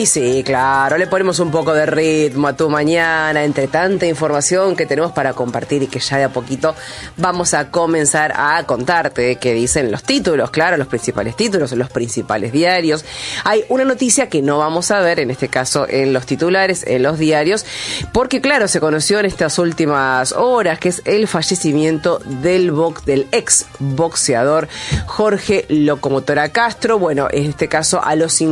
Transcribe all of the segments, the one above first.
Y sí, claro, le ponemos un poco de ritmo a tu mañana entre tanta información que tenemos para compartir y que ya de a poquito vamos a comenzar a contarte qué dicen los títulos, claro, los principales títulos, los principales diarios. Hay una noticia que no vamos a ver, en este caso en los titulares, en los diarios, porque claro, se conoció en estas últimas horas que es el fallecimiento del ex boxeador Jorge Locomotora Castro, bueno, en este caso a los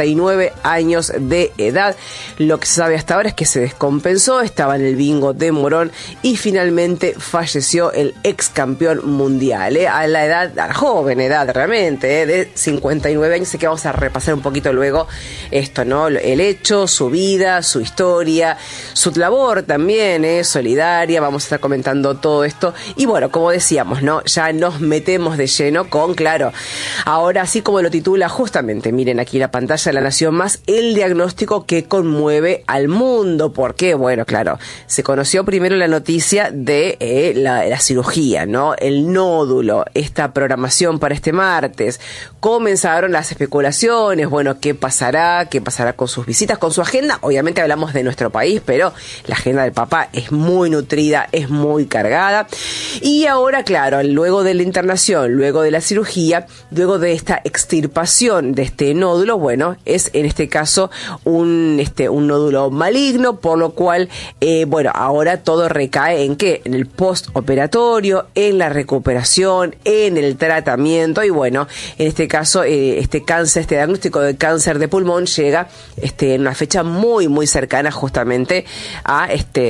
59 años de edad. Lo que se sabe hasta ahora es que se descompensó, estaba en el bingo de Morón y finalmente falleció el ex campeón mundial, a la joven edad realmente, de 59 años. Así que vamos a repasar un poquito luego esto, ¿no? El hecho, su vida, su historia, su labor también, solidaria. Vamos a estar comentando todo esto y bueno, como decíamos, ¿no? Ya nos metemos de lleno con, claro, ahora así como lo titula justamente, miren aquí la pantalla de La Nación Más, el diagnóstico que conmueve al mundo. ¿Por qué? Bueno, claro, se conoció primero la noticia de la cirugía, ¿no? El nódulo, esta programación para este martes. Comenzaron las especulaciones, bueno, ¿qué pasará? ¿Qué pasará con sus visitas, con su agenda? Obviamente hablamos de nuestro país, pero la agenda del Papa es muy nutrida, es muy cargada. Y ahora, claro, luego de la internación, luego de la cirugía, luego de esta extirpación de este nódulo, bueno, es en este caso un nódulo maligno, por lo cual, bueno, ahora todo recae en ¿qué? En el postoperatorio, en la recuperación, en el tratamiento y bueno, en este caso, este diagnóstico de cáncer de pulmón llega en una fecha muy, muy cercana justamente a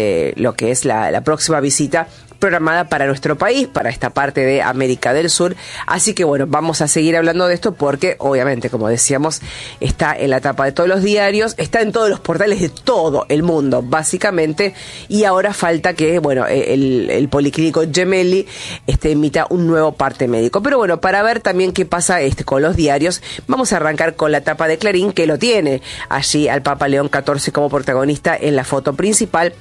lo que es la próxima visita programada para nuestro país, para esta parte de América del Sur. Así que bueno, vamos a seguir hablando de esto porque obviamente, como decíamos, está en la tapa de todos los diarios, está en todos los portales de todo el mundo, básicamente, y ahora falta que, bueno, el Policlínico Gemelli emita un nuevo parte médico. Pero bueno, para ver también qué pasa con los diarios, vamos a arrancar con la tapa de Clarín, que lo tiene allí al Papa León XIV como protagonista en la foto principal.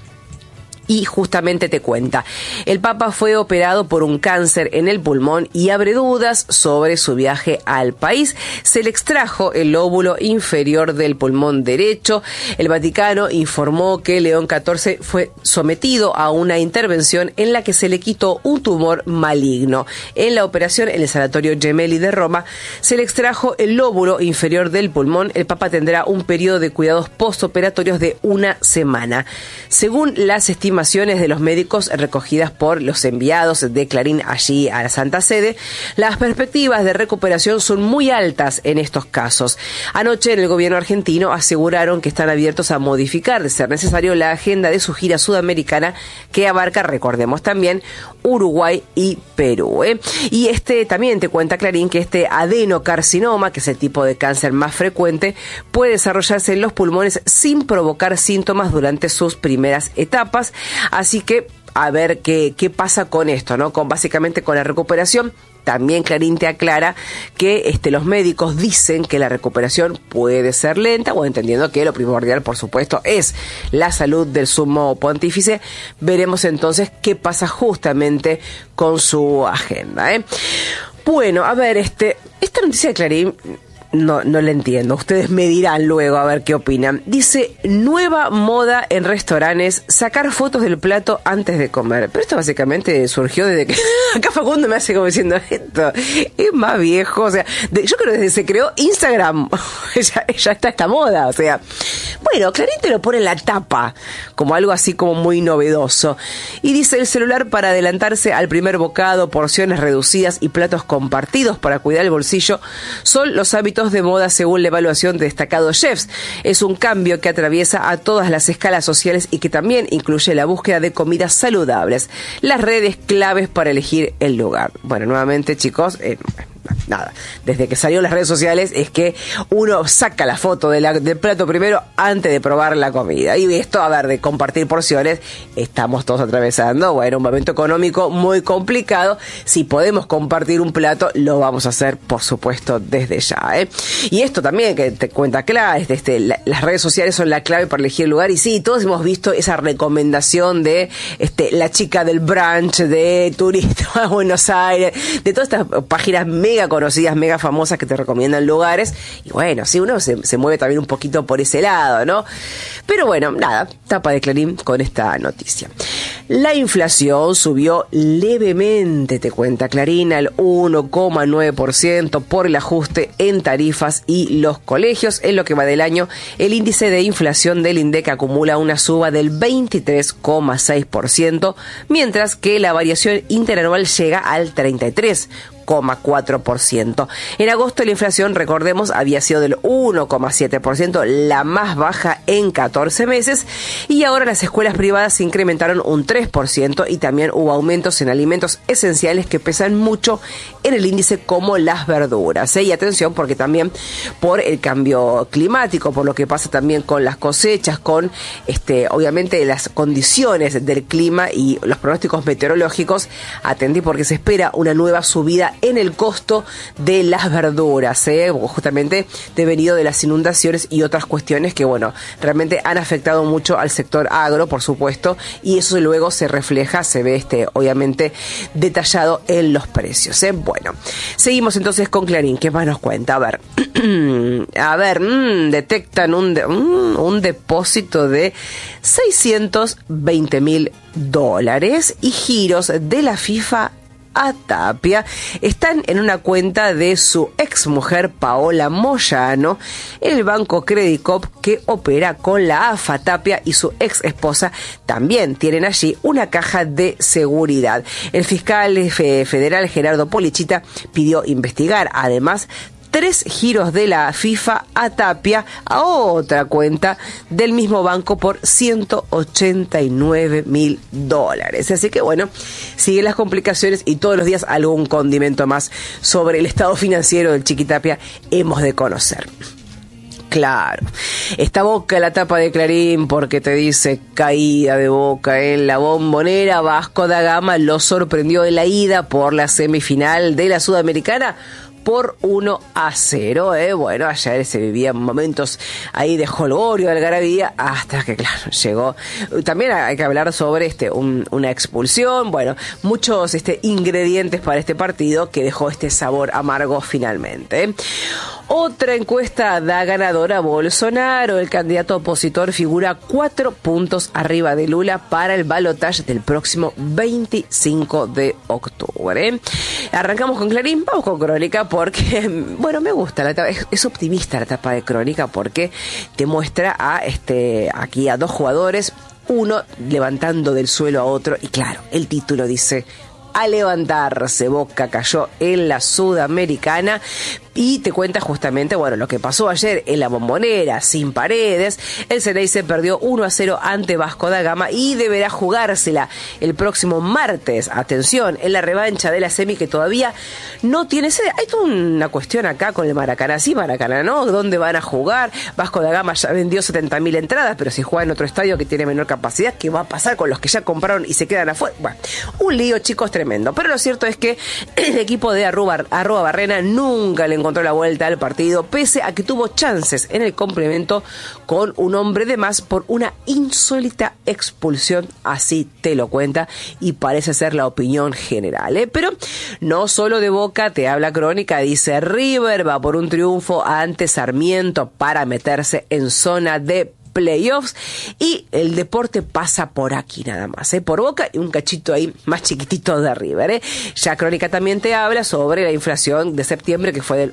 Y justamente te cuenta, el Papa fue operado por un cáncer en el pulmón y abre dudas sobre su viaje al país. Se le extrajo el lóbulo inferior del pulmón derecho. El Vaticano informó que León XIV fue sometido a una intervención en la que se le quitó un tumor maligno. En la operación en el Sanatorio Gemelli de Roma se le extrajo el lóbulo inferior del pulmón. El Papa tendrá un periodo de cuidados postoperatorios de 1 semana. Según las estimaciones de los médicos recogidas por los enviados de Clarín allí a la Santa Sede, las perspectivas de recuperación son muy altas en estos casos. Anoche en el gobierno argentino aseguraron que están abiertos a modificar, de ser necesario, la agenda de su gira sudamericana que abarca, recordemos también, Uruguay y Perú. Y también te cuenta Clarín que este adenocarcinoma, que es el tipo de cáncer más frecuente, puede desarrollarse en los pulmones sin provocar síntomas durante sus primeras etapas. Así que a ver qué pasa con esto, ¿no? Básicamente con la recuperación. También Clarín te aclara que los médicos dicen que la recuperación puede ser lenta, o entendiendo que lo primordial, por supuesto, es la salud del sumo pontífice. Veremos entonces qué pasa justamente con su agenda, Bueno, a ver, esta noticia de Clarín no la entiendo. Ustedes me dirán luego a ver qué opinan. Dice, nueva moda en restaurantes, sacar fotos del plato antes de comer. Pero esto básicamente surgió desde que acá Facundo me hace como diciendo, esto es más viejo. O sea, yo creo que desde se creó Instagram ya está esta moda. O sea, bueno, Clarín te lo pone en la tapa como algo así como muy novedoso. Y dice, el celular para adelantarse al primer bocado, porciones reducidas y platos compartidos para cuidar el bolsillo son los hábitos de moda según la evaluación de destacados chefs. Es un cambio que atraviesa a todas las escalas sociales y que también incluye la búsqueda de comidas saludables. Las redes claves para elegir el lugar. Bueno, nuevamente, chicos, nada, desde que salió las redes sociales es que uno saca la foto del plato primero antes de probar la comida. Y esto, a ver, de compartir porciones, estamos todos atravesando, bueno, un momento económico muy complicado. Si podemos compartir un plato, lo vamos a hacer, por supuesto, desde ya, Y esto también, que te cuenta clave, las redes sociales son la clave para elegir el lugar. Y sí, todos hemos visto esa recomendación de la chica del brunch, de Turista a Buenos Aires, de todas estas páginas mega conocidas, mega famosas que te recomiendan lugares. Y bueno, sí, uno se mueve también un poquito por ese lado, ¿no? Pero bueno, nada, tapa de Clarín con esta noticia. La inflación subió levemente, te cuenta Clarín, al 1,9% por el ajuste en tarifas y los colegios. En lo que va del año, el índice de inflación del INDEC acumula una suba del 23,6%, mientras que la variación interanual llega al 33,4%. En agosto la inflación, recordemos, había sido del 1,7%, la más baja en 14 meses, y ahora las escuelas privadas se incrementaron un 3% y también hubo aumentos en alimentos esenciales que pesan mucho en el índice, como las verduras. Y atención, porque también por el cambio climático, por lo que pasa también con las cosechas, con obviamente las condiciones del clima y los pronósticos meteorológicos, atendí porque se espera una nueva subida en el costo de las verduras, justamente devenido de las inundaciones y otras cuestiones que, bueno, realmente han afectado mucho al sector agro, por supuesto, y eso luego se refleja, se ve obviamente detallado en los precios. Bueno, seguimos entonces con Clarín. ¿Qué más nos cuenta? A ver, detectan un depósito de $620.000 y giros de la FIFA a Tapia están en una cuenta de su exmujer Paola Moyano, el banco Credit Corp, que opera con la AFA. Tapia y su ex esposa también tienen allí una caja de seguridad. El fiscal federal Gerardo Polichita pidió investigar además 3 giros de la FIFA a Tapia a otra cuenta del mismo banco por $189.000. Así que bueno, siguen las complicaciones y todos los días algún condimento más sobre el estado financiero del Chiquitapia hemos de conocer. Claro, está Boca la tapa de Clarín porque te dice: caída de Boca en la Bombonera. Vasco da Gama lo sorprendió en la ida por la semifinal de la Sudamericana por 1-0. Bueno, ayer se vivían momentos ahí de jolgorio, de algarabía, hasta que, claro, llegó. También hay que hablar sobre una expulsión. Bueno, muchos ingredientes para este partido que dejó este sabor amargo finalmente. Otra encuesta da ganadora a Bolsonaro. El candidato opositor figura 4 puntos arriba de Lula para el balotaje del próximo 25 de octubre. Arrancamos con Clarín, vamos con Crónica, porque, bueno, me gusta la etapa, es optimista la etapa de Crónica, porque te muestra aquí a 2 jugadores, uno levantando del suelo a otro, y claro, el título dice: a levantarse. Boca cayó en la Sudamericana. Y te cuenta justamente, bueno, lo que pasó ayer en la Bombonera, sin Paredes. El Ceneice perdió 1-0 ante Vasco da Gama y deberá jugársela el próximo martes. Atención, en la revancha de la semi, que todavía no tiene sede. Hay toda una cuestión acá con el Maracaná. Sí, Maracaná, ¿no? ¿Dónde van a jugar? Vasco da Gama ya vendió 70.000 entradas, pero si juega en otro estadio que tiene menor capacidad, ¿qué va a pasar con los que ya compraron y se quedan afuera? Bueno, un lío, chicos, tremendo. Pero lo cierto es que el equipo de Arruabarrena nunca le encontró la vuelta al partido, pese a que tuvo chances en el complemento con un hombre de más por una insólita expulsión. Así te lo cuenta y parece ser la opinión general, Pero no solo de Boca te habla Crónica. Dice: River va por un triunfo ante Sarmiento para meterse en zona de playoffs, y el deporte pasa por aquí nada más, por Boca y un cachito ahí más chiquitito de River. Ya Crónica también te habla sobre la inflación de septiembre, que fue del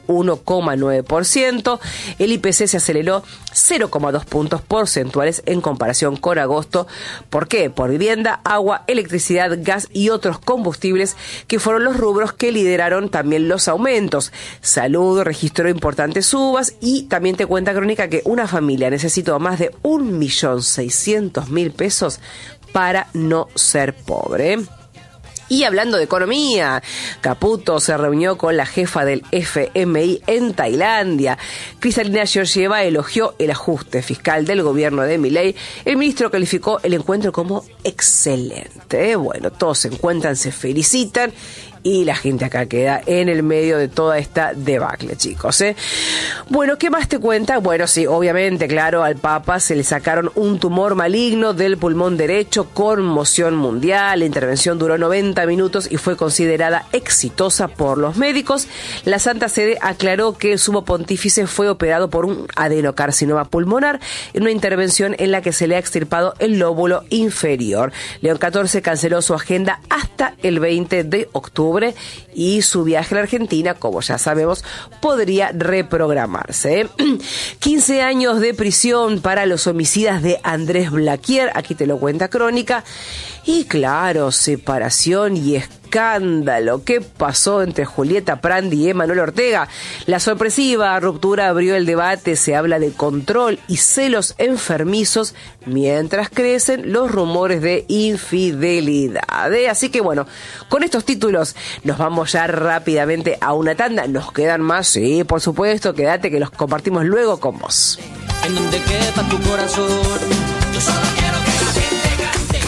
1,9%. El IPC se aceleró 0,2 puntos porcentuales en comparación con agosto. ¿Por qué? Por vivienda, agua, electricidad, gas y otros combustibles, que fueron los rubros que lideraron también los aumentos. Salud registró importantes subas, y también te cuenta Crónica que una familia necesitó más de 1.600.000 pesos para no ser pobre. Y hablando de economía, Caputo se reunió con la jefa del FMI en Tailandia. Cristalina Georgieva elogió el ajuste fiscal del gobierno de Milei. El ministro calificó el encuentro como excelente. Bueno, todos se encuentran, se felicitan, y la gente acá queda en el medio de toda esta debacle, chicos, ¿eh? Bueno, ¿qué más te cuenta? Bueno, sí, obviamente, claro, al Papa se le sacaron un tumor maligno del pulmón derecho, conmoción mundial. La intervención duró 90 minutos y fue considerada exitosa por los médicos. La Santa Sede aclaró que el sumo pontífice fue operado por un adenocarcinoma pulmonar en una intervención en la que se le ha extirpado el lóbulo inferior. León XIV canceló su agenda hasta el 20 de octubre y su viaje a la Argentina, como ya sabemos, podría reprogramarse, ¿eh? 15 años de prisión para los homicidas de Andrés Blaquier, aquí te lo cuenta Crónica. Y claro, separación y escándalo. ¿Qué pasó entre Julieta Prandi y Emanuel Ortega? La sorpresiva ruptura abrió el debate. Se habla de control y celos enfermizos mientras crecen los rumores de infidelidad, ¿eh? Así que bueno, con estos títulos nos vamos ya rápidamente a una tanda. ¿Nos quedan más? Sí, por supuesto, quédate que los compartimos luego con vos. En donde quepa tu corazón, yo solo quiero que la gente cante.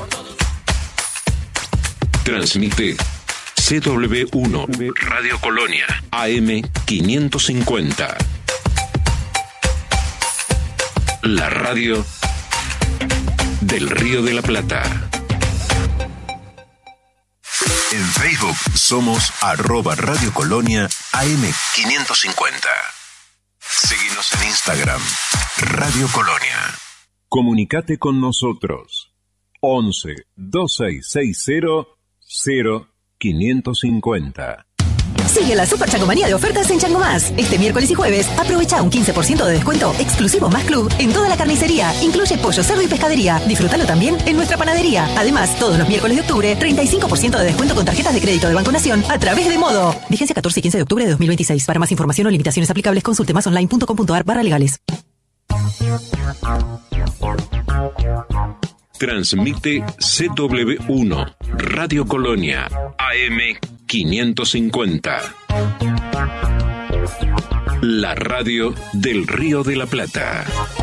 Transmite CW1 Radio Colonia AM 550. La radio del Río de la Plata. En Facebook somos @Radio Colonia AM 550. Síguenos en Instagram, Radio Colonia. Comunicate con nosotros. 11 2660 0550. Sigue la Super Changomanía de ofertas en Chango Más. Este miércoles y jueves, aprovecha un 15% de descuento exclusivo Más Club en toda la carnicería. Incluye pollo, cerdo y pescadería. Disfrútalo también en nuestra panadería. Además, todos los miércoles de octubre, 35% de descuento con tarjetas de crédito de Banco Nación a través de Modo. Vigencia 14 y 15 de octubre de 2026. Para más información o limitaciones aplicables, consulte masonline.com.ar/legales. Transmite CW1 Radio Colonia AM 550. La radio del Río de la Plata.